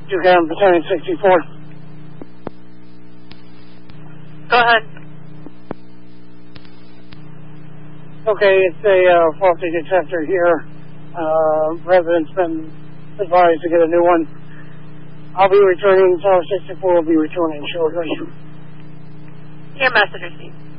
Dugan Battalion 64. Go ahead. Okay, it's a faulty detector here. Resident's been advised to get a new one. I'll be returning, Tower 64 will be returning shortly. Your message received.